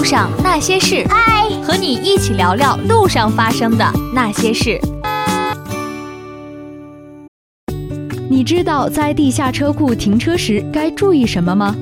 路上那些事，嗨，和你一起聊聊路上发生的那些事。你知道在地下车库停车时该注意什么吗？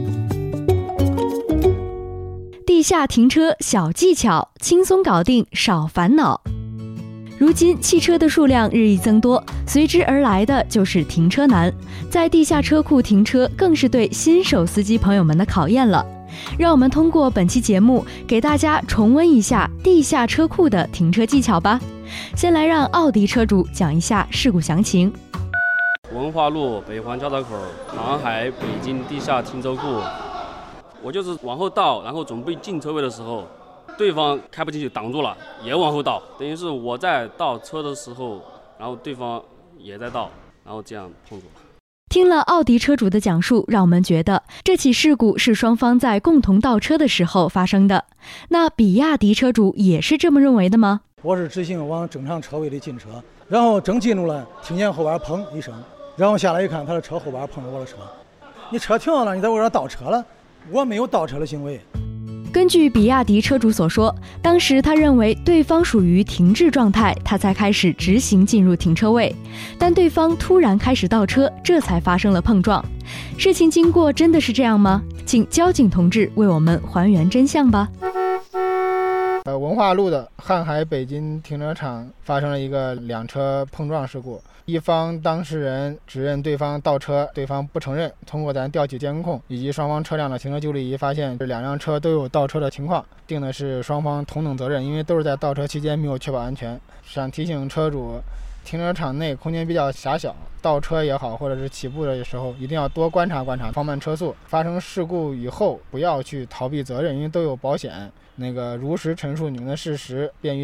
地下停车小技巧，轻松搞定，少烦恼。如今汽车的数量日益增多，随之而来的就是停车难。在地下车库停车更是对新手司机朋友们的考验了。让我们通过本期节目给大家重温一下地下车库的停车技巧吧。先来让奥迪车主讲一下事故详情。 文化路北环交道口航海北京地下停车库，我就是往后倒，然后准备进车位的时候，对方开不进去挡住了，也往后倒，等于是我在倒车的时候，然后对方也在倒，然后这样碰住了。 听了奥迪车主的讲述，让我们觉得这起事故是双方在共同倒车的时候发生的。那比亚迪车主也是这么认为的吗？ 我是直行往正常车位里进车，然后正进入了，听见后边砰一声，然后下来一看，他的车后边碰着我的车。你车停了，你在我这儿倒车了，我没有倒车的行为。 根据比亚迪车主所说，当时他认为对方属于停滞状态，他才开始直行进入停车位，但对方突然开始倒车，这才发生了碰撞。事情经过真的是这样吗？请交警同志为我们还原真相吧。 文化路的瀚海北京停车场发生了一个两车碰撞事故，一方当事人指认对方倒车，对方不承认。通过咱调取监控以及双方车辆的行车记录仪，发现这两辆车都有倒车的情况，定的是双方同等责任，因为都是在倒车期间没有确保安全。想提醒车主，停车场内空间比较狭小，倒车也好，或者是起步的时候，一定要多观察观察，放慢车速。发生事故以后，不要去逃避责任，因为都有保险。如实陈述你们的事实，便于